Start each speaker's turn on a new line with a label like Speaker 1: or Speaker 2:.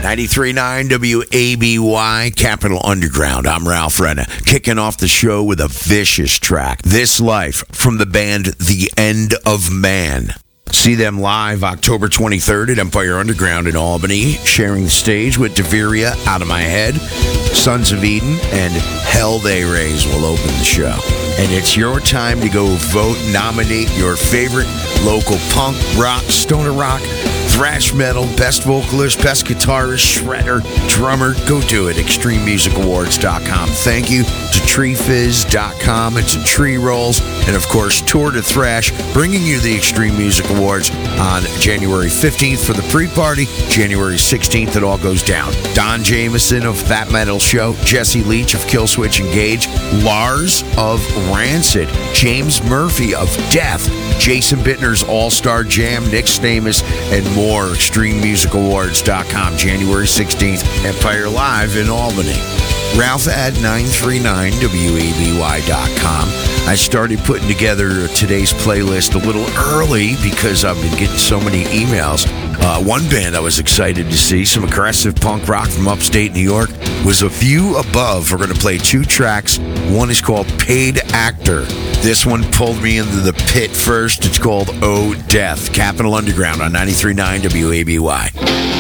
Speaker 1: 93.9 WABY, Capital Underground. I'm Ralph Renna, kicking off the show with a vicious track. This Life from the band The End of Man. See them live October 23rd at Empire Underground in Albany, sharing the stage with Deveria, Out of My Head, Sons of Eden, and Hell They Raise will open the show. And it's your time to go vote, nominate your favorite local punk, rock, stoner rock, thrash metal, best vocalist, best guitarist, shredder, drummer. Go do it. ExtremeMusicAwards.com. Thank you to TreeFizz.com and to Tree Rolls. And, of course, Tour de Thrash, bringing you the Extreme Music Awards on January 15th for the pre-party. January 16th, it all goes down. Don Jameson of That Metal Show, Jesse Leach of Killswitch Engage, Lars of Rancid, James Murphy of Death, Jason Bittner's All-Star Jam, Nick Stamus, and more. ExtremeMusicAwards.com, January 16th, Empire Live in Albany. Ralph at 939WABY.com. I started putting together today's playlist a little early because I've been getting so many emails. One band I was excited to see, some aggressive punk rock from upstate New York, was A View Above. We're going to play two tracks. One is called Paid Actor. This one pulled me into the pit first. It's called Oh Death. Capital Underground on 93.9 WABY.